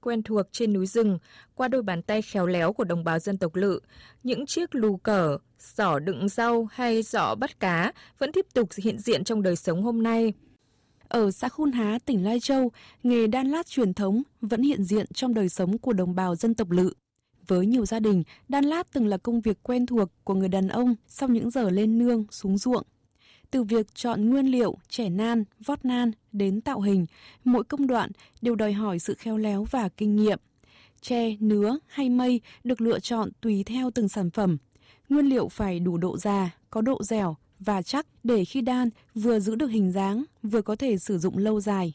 quen thuộc trên núi rừng qua đôi bàn tay khéo léo của đồng bào dân tộc Lự. Những chiếc lù cở, giỏ đựng rau hay giỏ bắt cá vẫn tiếp tục hiện diện trong đời sống hôm nay. Ở xã Khuôn Há, tỉnh Lai Châu, nghề đan lát truyền thống vẫn hiện diện trong đời sống của đồng bào dân tộc Lự. Với nhiều gia đình, đan lát từng là công việc quen thuộc của người đàn ông sau những giờ lên nương, xuống ruộng. Từ việc chọn nguyên liệu, chẻ nan, vót nan đến tạo hình, mỗi công đoạn đều đòi hỏi sự khéo léo và kinh nghiệm. Tre, nứa hay mây được lựa chọn tùy theo từng sản phẩm. Nguyên liệu phải đủ độ già, có độ dẻo và chắc để khi đan vừa giữ được hình dáng, vừa có thể sử dụng lâu dài.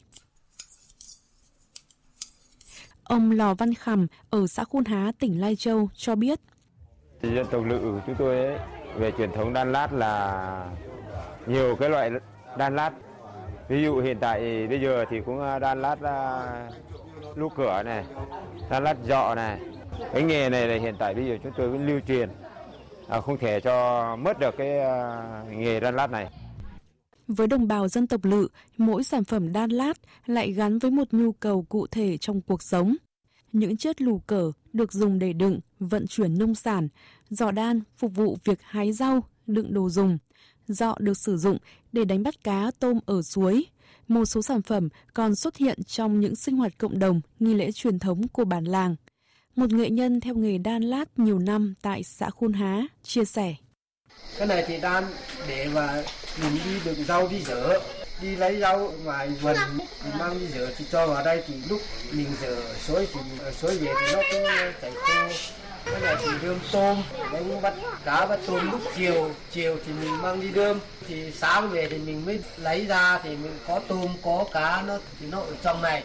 Ông Lò Văn Khằm ở xã Khuôn Há, tỉnh Lai Châu cho biết. Dân tộc Lự của chúng tôi ấy, về truyền thống đan lát là nhiều cái loại đan lát. Ví dụ hiện tại bây giờ thì cũng đan lát lu cửa này, đan lát giọ này. Cái nghề này là hiện tại bây giờ chúng tôi vẫn lưu truyền, không thể cho mất được cái nghề đan lát này. Với đồng bào dân tộc Lự, mỗi sản phẩm đan lát lại gắn với một nhu cầu cụ thể trong cuộc sống. Những chiếc lù cở được dùng để đựng, vận chuyển nông sản, giỏ đan phục vụ việc hái rau, đựng đồ dùng, giọ được sử dụng để đánh bắt cá tôm ở suối. Một số sản phẩm còn xuất hiện trong những sinh hoạt cộng đồng, nghi lễ truyền thống của bản làng. Một nghệ nhân theo nghề đan lát nhiều năm tại xã Khuôn Há chia sẻ. Cái này thì đan để mà mình đi đựng rau đi rửa, đi lấy rau ngoài vườn thì mang đi rửa thì cho vào đây thì lúc mình rửa suối thì suối về thì nó cũng chảy khô. Cái này thì đơm tôm, đánh bắt cá bắt tôm lúc chiều thì mình mang đi đơm, thì sáng về thì mình mới lấy ra thì mình có tôm có cá nó ở trong này.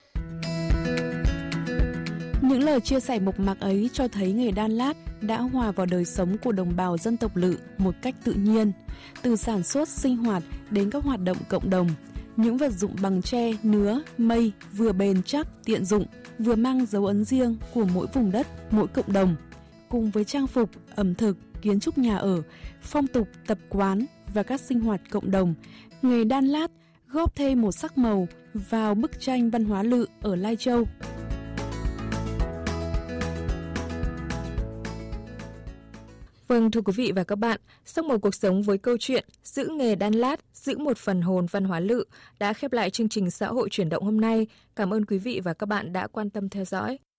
Những lời chia sẻ mộc mạc ấy cho thấy nghề đan lát đã hòa vào đời sống của đồng bào dân tộc Lự một cách tự nhiên. Từ sản xuất sinh hoạt đến các hoạt động cộng đồng, những vật dụng bằng tre, nứa, mây vừa bền chắc, tiện dụng, vừa mang dấu ấn riêng của mỗi vùng đất, mỗi cộng đồng. Cùng với trang phục, ẩm thực, kiến trúc nhà ở, phong tục, tập quán và các sinh hoạt cộng đồng, nghề đan lát góp thêm một sắc màu vào bức tranh văn hóa Lự ở Lai Châu. Vâng, thưa quý vị và các bạn, Sắc màu cuộc sống với câu chuyện Giữ nghề đan lát, giữ một phần hồn văn hóa Lự đã khép lại chương trình xã hội chuyển động hôm nay. Cảm ơn quý vị và các bạn đã quan tâm theo dõi.